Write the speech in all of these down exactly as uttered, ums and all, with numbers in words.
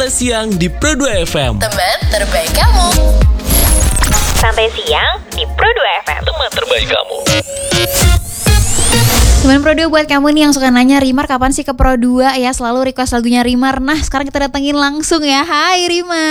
Santai Siang di Pro dua F M. Teman terbaik kamu. Santai Siang di Pro dua F M. Teman terbaik kamu. Teman Pro dua buat kamu nih yang suka nanya, Rimar kapan sih ke Pro dua ya, selalu request lagunya Rimar. Nah sekarang kita datengin langsung ya. Hai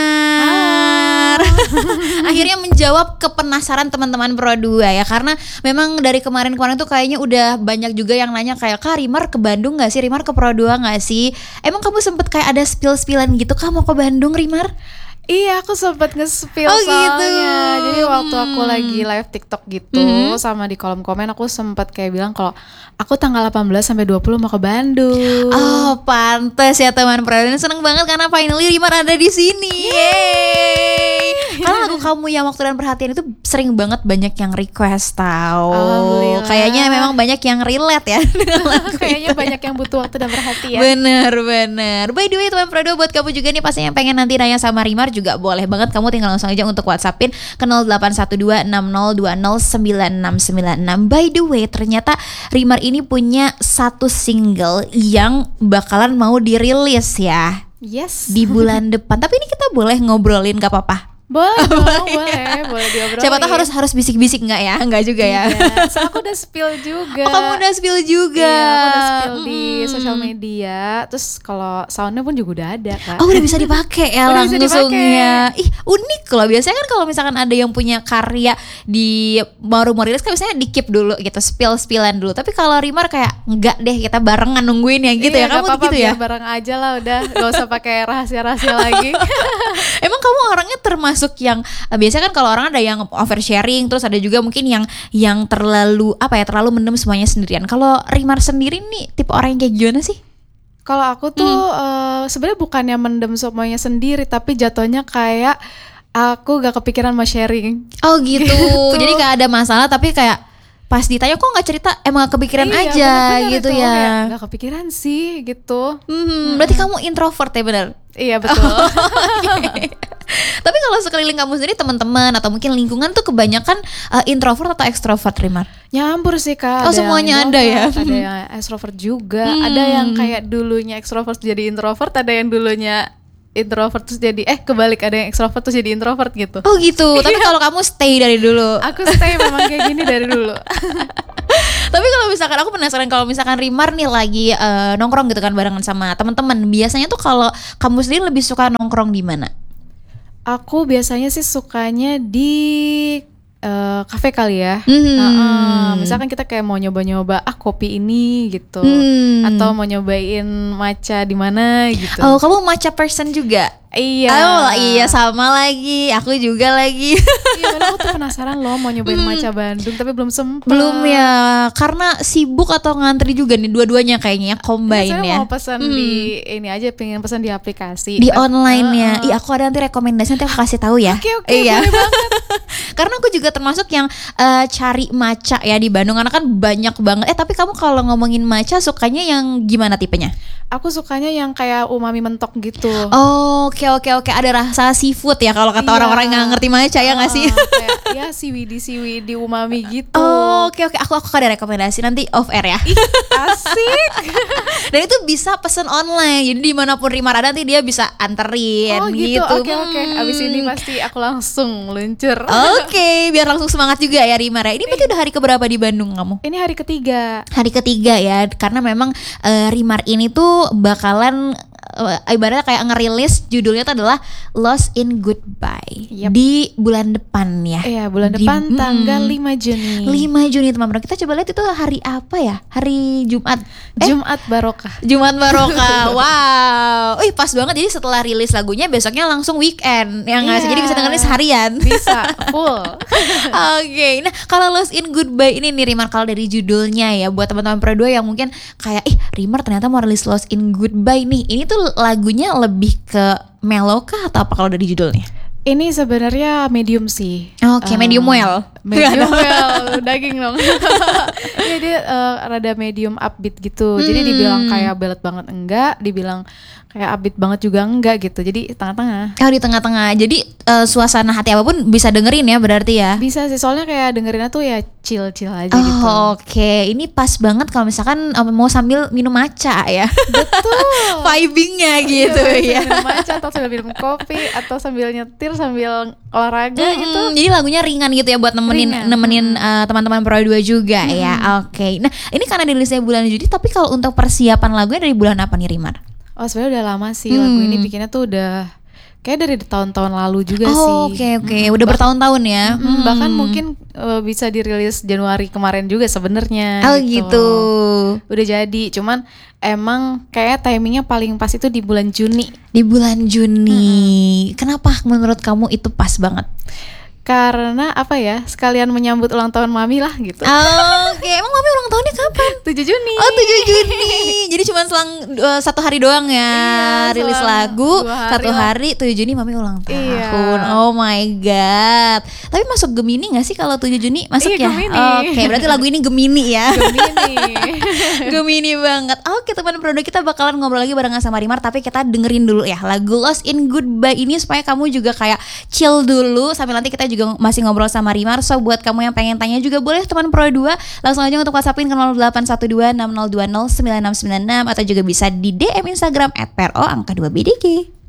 Rimar. Akhirnya menjawab kepenasaran teman-teman Pro dua ya, karena memang dari kemarin-kemarin tuh kayaknya udah banyak juga yang nanya kayak, Kak Rimar ke Bandung gak sih, Rimar ke Pro dua gak sih. Emang kamu sempet kayak ada spill-spillan gitu, Kak mau ke Bandung Rimar? Iya, aku sempet nge-spill oh, soalnya gitu. Jadi waktu aku lagi live TikTok gitu, mm-hmm. sama di kolom komen aku sempet kayak bilang kalau aku tanggal delapan belas sampai dua puluh mau ke Bandung. Oh, pantes ya teman Pro dua. Seneng banget karena finally Rimar ada di sini. Yeay. Karena lagu kamu yang Waktu dan Perhatian itu sering banget banyak yang request tahu. Kayaknya memang banyak yang relate ya. Kayaknya banyak yang butuh waktu dan perhatian. Bener bener. By the way teman Pro dua, buat kamu juga nih pastinya pengen nanti nanya sama Rimar juga boleh banget, kamu tinggal langsung aja untuk WhatsAppin ke nol delapan satu dua enam nol dua nol sembilan enam sembilan enam. By the way, ternyata Rimar ini punya satu single yang bakalan mau dirilis ya. Yes. Di bulan depan. Tapi ini kita boleh ngobrolin gak apa-apa? Boleh dong, boleh, boleh diobrolin. Siapa tahu harus harus bisik-bisik nggak ya? Nggak juga ya. Iya, so aku udah spill juga. Oh, kamu udah spill juga. Iya, aku udah spill hmm. di sosial media. Terus kalau soundnya pun juga udah ada kan. Oh, udah bisa dipakai ya udah langsung ya. Ih, unik loh. Biasanya kan kalau misalkan ada yang punya karya di baru mau rilis kan biasanya di keep dulu gitu, spill-spillan dulu. Tapi kalau Rimar kayak enggak deh, kita barengan nungguin ya gitu iya, ya. Kamu apa-apa, gitu ya. Bareng aja lah udah, gak usah pakai rahasia-rahasia lagi. Emang kamu orangnya termasuk yang biasanya kan kalau orang ada yang oversharing, terus ada juga mungkin yang yang terlalu apa ya, terlalu mendem semuanya sendirian. Kalau Rimar sendiri nih tipe orang yang kayak gimana sih? Kalau aku tuh hmm. uh, sebenarnya bukannya mendem semuanya sendiri, tapi jatuhnya kayak aku gak kepikiran mau sharing. Oh gitu. gitu. Jadi gak ada masalah tapi kayak pas ditanya kok nggak cerita, emang kepikiran iya, aja bener-bener gitu itu, ya. Nggak kepikiran sih gitu. Hmm, hmm. Berarti kamu introvert ya benar? Iya betul. Oh, okay. Tapi kalau sekeliling kamu sendiri, teman-teman atau mungkin lingkungan tuh kebanyakan uh, introvert atau ekstrovert, Rimar? Nyampur sih Kak. Oh semuanya ada ya? Ada yang extrovert juga, hmm. ada yang kayak dulunya extrovert jadi introvert, ada yang dulunya introvert terus jadi eh kebalik, ada yang extrovert terus jadi introvert gitu. Oh gitu. Tapi kalau kamu stay dari dulu. Aku stay memang kayak gini dari dulu. Tapi kalau misalkan aku penasaran, kalau misalkan Rimar nih lagi uh, nongkrong gitu kan barengan sama teman-teman, biasanya tuh kalau kamu sendiri lebih suka nongkrong di mana? Aku biasanya sih sukanya di uh, kafe kali ya. Hmm. Uh-uh. Misalkan kita kayak mau nyoba-nyoba ah kopi ini gitu, hmm. atau mau nyobain matcha di mana gitu. Oh, kamu matcha person juga? Iya. Oh iya, sama lagi. Aku juga lagi. Iya, aku tuh penasaran loh mau nyobain hmm. matcha Bandung tapi belum sempet. Belum ya, karena sibuk atau ngantri juga nih dua-duanya kayaknya combine ya. Ya. Mau pesan hmm. di ini aja, pengen pesan di aplikasi. Di online ya. Uh-uh. Ih, aku ada nanti rekomendasi, nanti aku kasih tahu ya. Oke oke, iya. boleh banget. Karena aku juga termasuk yang uh, cari matcha ya di Bandung, karena kan banyak banget. Eh tapi kamu kalau ngomongin matcha sukanya yang gimana tipenya? Aku sukanya yang kayak umami mentok gitu. Oh, oke oke oke, ada rasa seafood ya kalau kata iya. orang-orang yang nggak ngerti matcha ya nggak uh, sih? Kayak ya siwidi siwidi umami gitu. Oh, oke oke, aku aku ada rekomendasi nanti off air ya. Ih, asik. Dan itu bisa pesen online, jadi dimanapun Rimar ada nanti dia bisa anterin. Oh gitu. gitu. Oke oke. Abis ini pasti aku langsung luncur. Oke, okay, biar langsung semangat juga ya Rimar ya. Ini berarti udah hari keberapa di Bandung kamu? Ini hari ketiga. Hari ketiga ya, karena memang uh, Rimar ini tuh bakalan uh, ibaratnya kayak ngerilis judulnya tuh adalah Lost in Goodbye. Yep. Di bulan depan ya. Iya, bulan di, depan tanggal mm, lima Juni. lima Juni teman-teman. Kita coba lihat itu hari apa ya? Hari Jumat. Eh? Jumat Barokah. Jumat Barokah. Wow. Wih, pas banget. Jadi setelah rilis lagunya besoknya langsung weekend. Ya enggak sih? Jadi bisa dengerin seharian. Bisa full. Oke. Okay. Nah, kalau Lost in Goodbye ini nih Rimar, kalau dari judulnya ya, buat teman-teman Pro dua yang mungkin kayak ih, Rimar ternyata mau rilis Lost in Goodbye nih. Ini tuh lagunya lebih ke mellow kah atau apa kalau dari judulnya? Ini sebenarnya medium sih. Oke, okay, medium well. medium well, daging dong. Iya dia uh, rada medium upbeat gitu. Hmm. Jadi dibilang kayak ballad banget enggak, dibilang kayak upbeat banget juga enggak gitu. Jadi tengah-tengah. Oh, di tengah-tengah. Jadi uh, suasana hati apapun bisa dengerin ya berarti ya. Bisa sih, soalnya kayak dengerinnya tuh ya chill-chill aja oh, gitu. Oke, okay. Ini pas banget kalau misalkan um, mau sambil minum matcha ya. Betul. Vibingnya gitu iya, ya. Minum matcha atau sambil minum kopi atau sambil nyetir sambil olahraga hmm, gitu. Jadi lagunya ringan gitu ya buat nemenin ringan. nemenin uh, teman-teman Pro dua juga hmm. ya. Oke. Okay. Nah, ini karena rilisnya bulan Juni, tapi kalau untuk persiapan lagunya dari bulan apa nih, Rimar? Oh, sebenarnya udah lama sih hmm. lagu ini bikinnya tuh udah kayak dari tahun-tahun lalu juga oh, sih. Oke okay, oke, okay. hmm. udah bertahun-tahun ya. Hmm, hmm. Bahkan mungkin uh, bisa dirilis Januari kemarin juga sebenarnya. Oh gitu. gitu. Udah jadi, cuman emang kayak timingnya paling pas itu di bulan Juni. Di bulan Juni. Hmm. Kenapa menurut kamu itu pas banget? Karena apa ya, sekalian menyambut ulang tahun Mami lah gitu. Oh, Oke, okay. Emang Mami ulang tahunnya kapan? tujuh Juni. Oh tujuh Juni. Jadi cuma selang uh, satu hari doang ya iya, rilis lagu hari Satu lah. hari tujuh Juni Mami ulang tahun iya. Oh my god. Tapi masuk Gemini gak sih kalau tujuh Juni? Masuk iya, ya? Oke, okay, berarti lagu ini Gemini ya. Gemini. Gemini banget. Oke teman produk, kita bakalan ngobrol lagi barengan sama Rimar, tapi kita dengerin dulu ya lagu Lost in Goodbye ini supaya kamu juga kayak chill dulu sambil nanti kita juga masih ngobrol sama Rimar. So buat kamu yang pengen tanya juga boleh teman Pro dua, langsung aja untuk WhatsAppin ke nol delapan satu dua enam nol dua nol sembilan enam sembilan enam atau juga bisa di D M Instagram at pro angka dua B D G.